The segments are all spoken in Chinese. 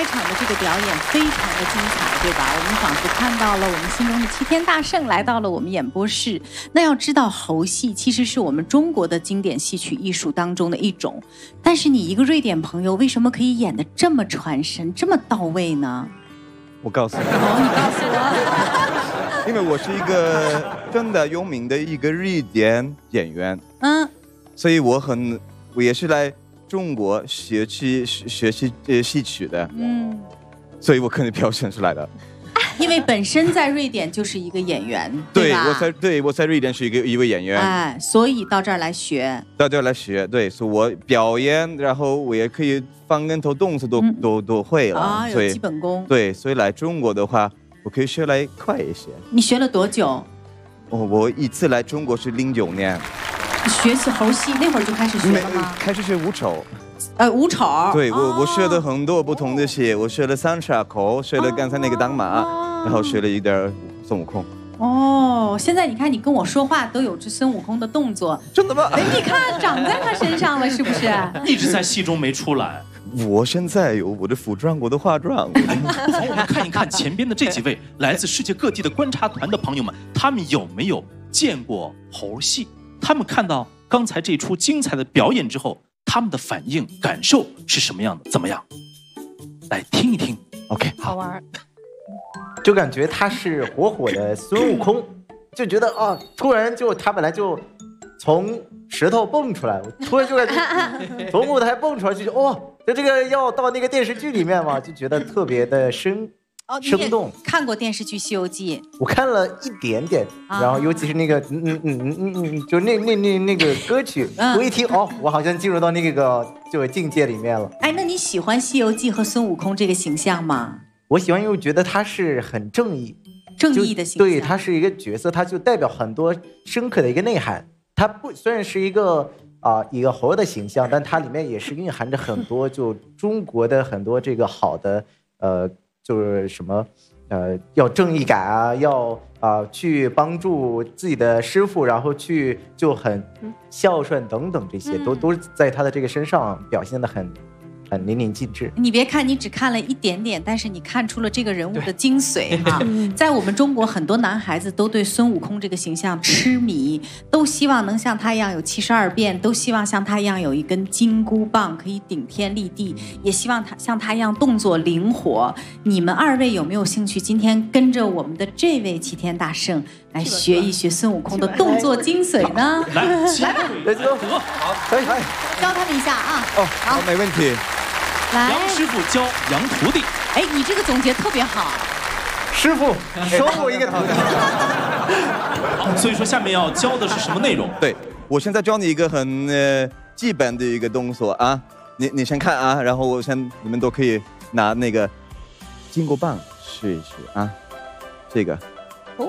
开场的这个表演非常的精彩，对吧？我们仿佛看到了我们心中的齐天大圣来到了我们演播室。那要知道，猴戏其实是我们中国的经典戏曲艺术当中的一种。但是你一个瑞典朋友，为什么可以演得这么传神、这么到位呢？ 我告诉你， 你告诉我。 因为我是一个真的有名的一个瑞典演员，所以我也是来中国学习戏曲的，所以我可以表现出来的。 因为本身在瑞典就是一个演员，对吧？ 我在瑞典是一位演员， 哎，所以到这儿来学， 对，所以我表演，然后我也可以翻跟头动作都会了， 啊，有基本功。 对，所以来中国的话，我可以学来快一些。 你学了多久？ 我一次来中国是09年。 学习猴戏那会儿就开始学了吗？ 开始学吴丑。 吴丑。 对，我学了很多不同的戏，我学了三岔口，学了刚才那个当马，然后学了一点孙悟空。 哦，现在你看你跟我说话都有这孙悟空的动作， 真的吗？ 哎，你看长在他身上了，是不是？ 一直在戏中没出来。 我现在有我的服装，我的化妆。 好，我们看一看前边的这几位来自世界各地的观察团的朋友们，他们有没有见过猴戏？他们看到刚才这出精彩的表演之后，他们的反应感受是什么样的？怎么样？来听一听。OK， 好玩。 就感觉他是活火的孙悟空，就觉得啊，突然就他本来就从石头蹦出来，突然就感觉从舞台蹦出来，就哇，就这个要到那个电视剧里面嘛，就觉得特别的生动。 看过电视剧《西游记》？ 我看了一点点，然后尤其是那个就那个歌曲，我一听哦，我好像进入到那个就境界里面了。 哎，那你喜欢《西游记》和孙悟空这个形象吗？ 我喜欢，因为我觉得他是很正义的形象。 对，他是一个角色，他就代表很多深刻的一个内涵。他虽然是一个猴的形象，但它里面也是蕴含着很多就中国的很多这个好的就是什么要正义感啊，要去帮助自己的师傅，然后去就很孝顺等等，这些都在他的这个身上表现得很淋漓尽致。 你别看你只看了一点点，但是你看出了这个人物的精髓哈。在我们中国，很多男孩子都对孙悟空这个形象痴迷，都希望能像他一样有72变，都希望像他一样有一根金箍棒可以顶天立地，也希望像他一样动作灵活。你们二位有没有兴趣今天跟着我们的这位齐天大圣来学一学孙悟空的动作精髓呢？ 来吧， 好，可以， 教他们一下啊。 哦，好，没问题。 来， 杨师傅教杨徒弟。 哎，你这个总结特别好。 师傅收我一个徒弟。 好，所以说下面要教的是什么内容？ 对，我现在教你一个很基本的一个动作啊，你先看啊，然后你们都可以拿那个金箍棒试一试啊，这个。哦。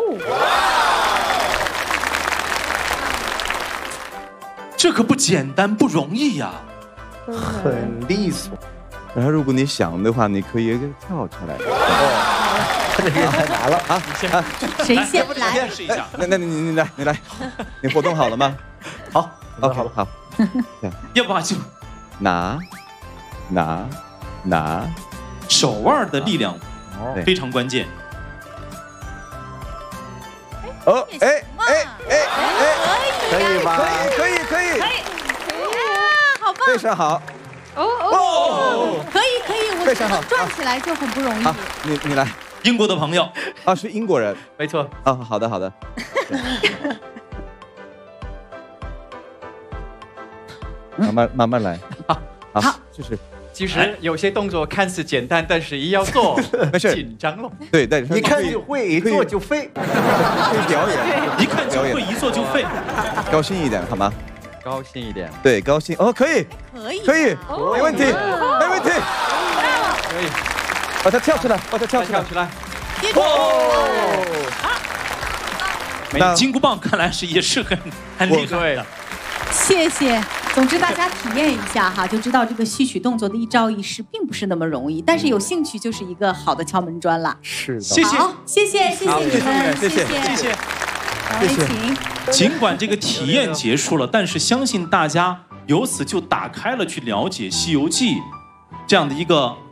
这可不简单，不容易呀。 很利索。 然后如果你想的话，你可以跳起来。 这个太难了啊！ 你先， 谁先来？ 试一下。 那你来，你活动好了吗？ 好 ，OK， 好。 要不就拿， 手腕的力量非常关键。 哦，哎， 可以吧？ 可以， 好棒！ 非常好。 可以，我非常好， 转起来就很不容易。 好，你来。 英国的朋友啊，是英国人， 没错。 啊，好的。慢慢来。好，就是。 其实有些动作看似简单，但是一要做， 没事， 紧张了。 对， 一看就会，一做就废。 可以表演， 一看就会，一做就废。 高兴一点好吗？ 高兴一点。 对，高兴。哦，可以，没问题。可以。把它跳起来。 那金箍棒看来也是很厉害的。 谢谢。总之，大家体验一下哈，就知道这个戏曲动作的一招一式并不是那么容易，但是有兴趣就是一个好的敲门砖了。 是的， 谢谢， 谢谢你们， 谢谢。 两位请。 尽管这个体验结束了，但是相信大家由此就打开了去了解《西游记》这样的一个